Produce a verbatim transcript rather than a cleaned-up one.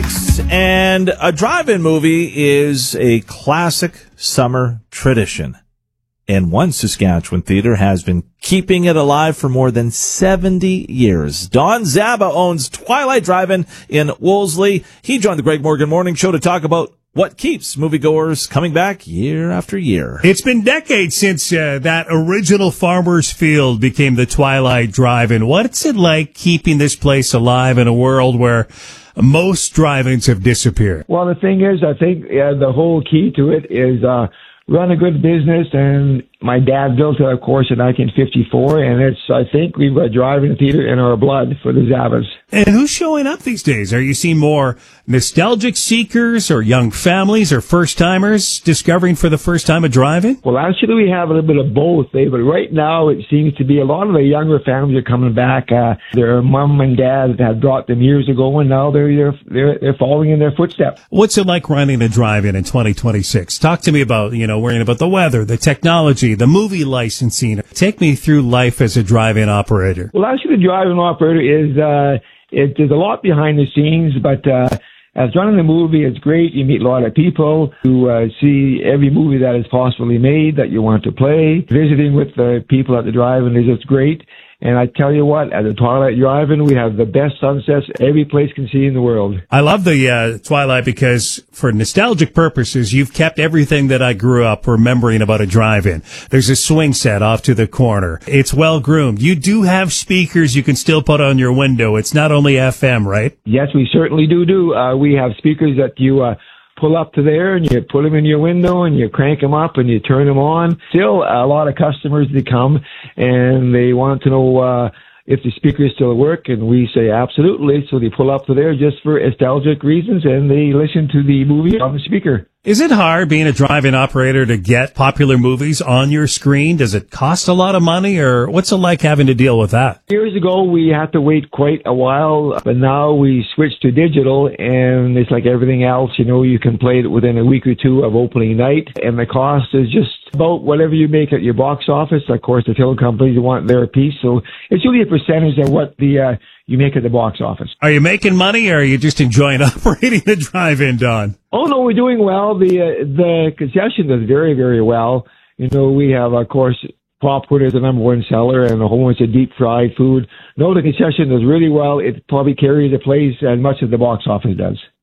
weeks, and a drive-in movie is a classic summer tradition. And one Saskatchewan theater has been keeping it alive for more than seventy years. Don Zaba owns Twilight Drive-In in Wolseley. He joined the Greg Morgan Morning Show to talk about what keeps moviegoers coming back year after year. It's been decades since uh, that original Farmers Field became the Twilight Drive-In. What's it like keeping this place alive in a world where most drive-ins have disappeared? Well, the thing is, I think uh, the whole key to it is uh, run a good business, and my dad built it, of course, in nineteen fifty-four, and it's, I think we've got drive-in theater in our blood for the Zabas. And who's showing up these days? Are you seeing more nostalgic seekers or young families or first-timers discovering for the first time a drive-in? Well, actually, we have a little bit of both, eh? But right now it seems to be a lot of the younger families are coming back. Uh, their mom and dad had brought them years ago, and now they're, they're, they're, they're following in their footsteps. What's it like running a drive-in in twenty twenty-six? Talk to me about, you know, worrying about the weather, the technology, the movie licensing. Take me through life as a drive-in operator. Well, actually, the drive-in operator is, uh, it, there's a lot behind the scenes, but, uh, as running the movie, it's great. You meet a lot of people who uh, see every movie that is possibly made that you want to play. Visiting with the people at the drive-in is just great. And I tell you what, at the Twilight Drive-In, we have the best sunsets every place can see in the world. I love the uh, Twilight because, for nostalgic purposes, you've kept everything that I grew up remembering about a drive-in. There's a swing set off to the corner. It's well-groomed. You do have speakers you can still put on your window. It's not only F M, right? Yes, we certainly do do. Uh, we have speakers that you uh, pull up to there, and you put them in your window, and you crank them up, and you turn them on. Still, a lot of customers, they come, and they want to know uh, if the speakers still work, and we say absolutely. So they pull up to there just for nostalgic reasons, and they listen to the movie on the speaker. Is it hard being a drive-in operator to get popular movies on your screen? Does it cost a lot of money, or what's it like having to deal with that? Years ago, we had to wait quite a while, but now we switched to digital, and it's like everything else. You know, you can play it within a week or two of opening night, and the cost is just about whatever you make at your box office. Of course, the film companies want their piece, so it's really a percentage of what the uh, you make at the box office. Are you making money, or are you just enjoying operating the drive-in, Don? Oh, no, we're doing well. The uh, the concession does very, very well. You know, we have, of course, popcorn is the number one seller, and a whole bunch of deep-fried food. No, the concession does really well. It probably carries the place as much as the box office does.